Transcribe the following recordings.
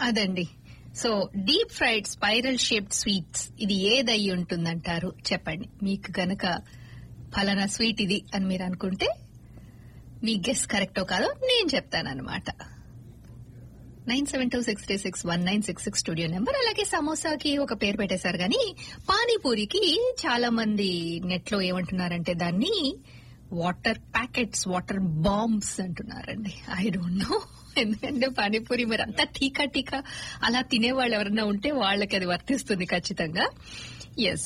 అదండి. So deep fried spiral shaped sweets ఇది ఏదై ఉంటుందంటారు చెప్పండి. మీకు గనక ఫలానా స్వీట్ ఇది అని మీరు అనుకుంటే మీ గెస్ కరెక్టో కాదో నేను చెప్తానన్నమాట. 9726361966 స్టూడియో నెంబర్. అలాగే సమోసాకి ఒక పేరు పెట్టేశారు కానీ పానీపూరికి చాలా మంది నెట్ లో ఏమంటున్నారంటే దాన్ని వాటర్ ప్యాకెట్స్, వాటర్ బాంబ్స్ అంటున్నారండి. ఐ డోంట్ నో, ఎందుకంటే పానీపూరి మరి అంతా టీకా టీకా అలా తినేవాళ్ళు ఎవరన్నా ఉంటే వాళ్ళకి అది వర్తిస్తుంది ఖచ్చితంగా. ఎస్,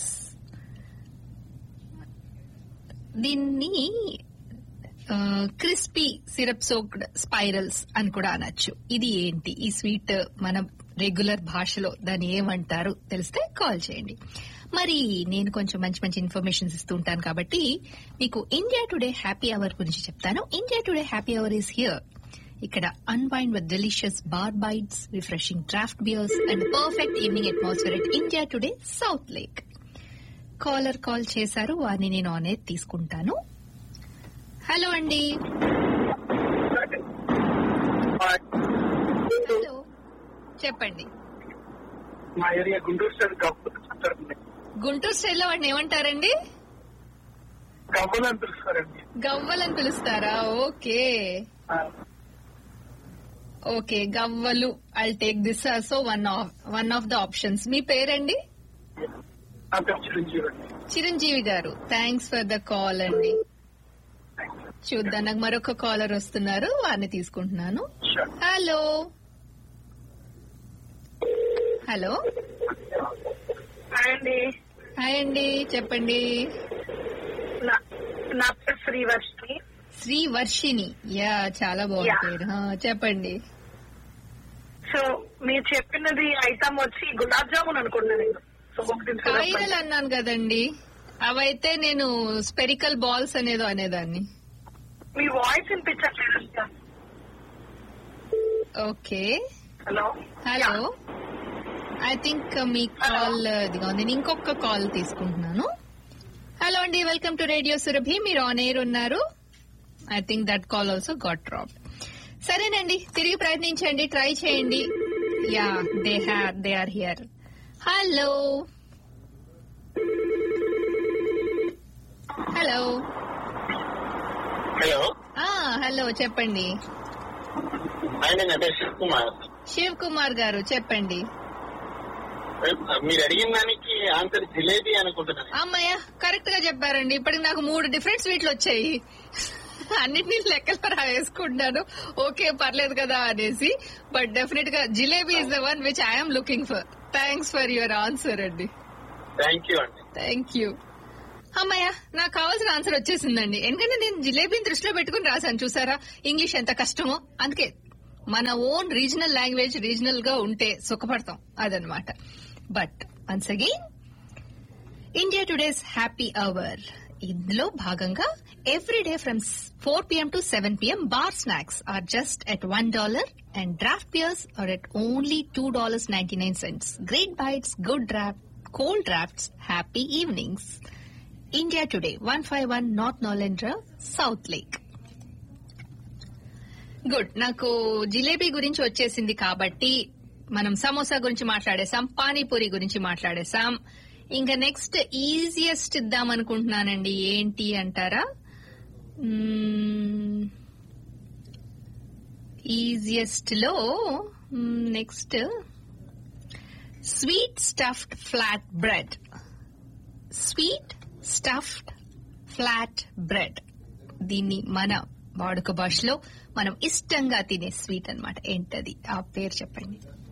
దీన్ని క్రిస్పీ సిరప్ సోక్డ్ స్పైరల్స్ అని కూడా అనొచ్చు. ఇది ఏంటి ఈ స్వీట్? మన రెగ్యులర్ భాషలో దాన్ని ఏమంటారు తెలిస్తే కాల్ చేయండి. మరి నేను కొంచెం మంచి మంచి ఇన్ఫర్మేషన్స్ ఇస్తూ ఉంటాను కాబట్టి మీకు ఇండియా టుడే హ్యాపీ అవర్ గురించి చెప్తాను. India today happy hour is here. ఇక్కడ unwind with delicious bar bytes, refreshing draft beers and perfect evening atmosphere at India today south lake. Caller call చేశారు, వారిని నేను ఆన్ ఎయిర్ తీసుకుంటాను. Hello అండి. Hello, చెప్పండి. మా ఏరియా గుంటూరు స్టైల్ గుంటూరు స్టైల్లో వాడిని ఏమంటారండి? గవ్వలు అని పిలుస్తారండి. గవ్వలని పిలుస్తారా? ఓకే ఓకే, గవ్వలు. I take this also one of the options. మీ పేరండి? చిరంజీవి అండి. చిరంజీవి గారు, థ్యాంక్స్ ఫర్ ద కాల్ అండి. చూద్దాం, నాకు మరొక కాలర్ వస్తున్నారు, వారిని తీసుకుంటున్నాను. Hello hello. హాయ్ అండి. హాయ్ అండి, చెప్పండి. నా పేరు శ్రీవర్షిని. శ్రీవర్షిని, యా చాలా బాగుంది పేరు. చెప్పండి. సో మీరు చెప్పినది ఐటమ్ వచ్చి గులాబ్ జామున్ అనుకుంటున్నాను. కాయలు అన్నాను కదండి, అవైతే నేను స్పెరికల్ బాల్స్ అనేదాన్ని. మీ వాయిస్ వినిపించట్లేదు. Okay, hello hello. I think me call ఇదిగా ఉంది. నేను ఇంకొక కాల్ తీసుకుంటున్నాను. హలో అండి, వెల్కమ్ టు రేడియో సురభి. మీరు ఆన్ ఎయిర్ ఉన్నారు. I think that call also got drop. సరేనండి, తిరిగి ప్రయత్నించండి, ట్రై చేయండి. Yeah, they are here. Hello hello. Hello hello, చెప్పండి. శివ్ కుమార్. శివ్ కుమార్ గారు, చెప్పండి. మీరు అడిగిన దానికి ఆన్సర్ జిలేబీ అనుకుంటున్నాను. అమ్మయ్య, కరెక్ట్ గా చెప్పారండి. ఇప్పటికి నాకు 3 డిఫరెంట్ స్వీట్లు వచ్చాయి. అన్నిటినీ లెక్కలు వేసుకుంటాను, ఓకే పర్లేదు కదా అనేసి. బట్ డెఫినెట్ గా jalebi is the one which I'm looking for. Thanks for your answer అండి. థ్యాంక్ యూ అండి. Thank you. అమ్మయ్య, నాకు కావాల్సిన ఆన్సర్ వచ్చేసిందండి. ఎందుకంటే నేను జిలేబీని దృష్టిలో పెట్టుకుని రాశాను. చూసారా ఇంగ్లీష్ ఎంత కష్టమో. అందుకే మన ఓన్ రీజనల్ లాంగ్వేజ్ రీజనల్ గా ఉంటే సుఖపడతాం, అదనమాట. But once again, India today's happy hour ఇందులో భాగంగా every day from 4 PM to 7 PM bar snacks are just at $1 and draft beers are at only $2.99. Great bites, good draft, cold drafts, happy evenings. India Today, 151 North Nolandra, South Lake. Good, నాకు జిలేబీ గురించి వచ్చేసింది కాబట్టి మనం సమోసా గురించి మాట్లాడేసాం, పానీపూరి గురించి మాట్లాడేసాం. ఇంకా next easiest ఇద్దాం అనుకుంటున్నానండి. ఏంటి అంటారా? ఈజియెస్ట్ లో next sweet stuffed flat bread. Sweet stuffed flat bread, దీన్ని మన వాడుక భాషలో మనం ఇష్టంగా తినే స్వీట్ అన్నమాట. ఏంటది? ఆ పేరు చెప్పండి.